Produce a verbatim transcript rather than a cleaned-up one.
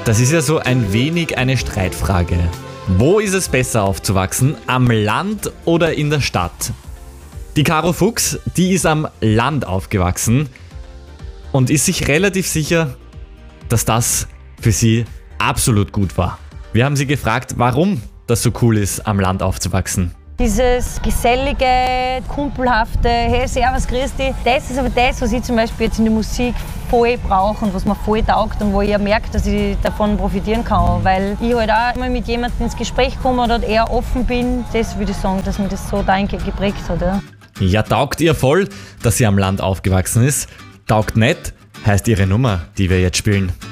Das ist ja so ein wenig eine Streitfrage. Wo ist es besser aufzuwachsen? Am Land oder in der Stadt? Die Caro Fuchs, die ist am Land aufgewachsen und ist sich relativ sicher, dass das für sie absolut gut war. Wir haben sie gefragt, warum das so cool ist, am Land aufzuwachsen. Dieses gesellige, kumpelhafte, hey, servus, grüß dich, das ist aber das, was ich zum Beispiel jetzt in der Musik voll brauche und was mir voll taugt und wo ich ja merke, dass ich davon profitieren kann. Weil ich halt auch immer mit jemandem ins Gespräch komme oder eher offen bin. Das würde ich sagen, dass mir das so dahingehend geprägt hat. Ja. Ja, taugt ihr voll, dass sie am Land aufgewachsen ist. Taugt nicht, heißt ihre Nummer, die wir jetzt spielen.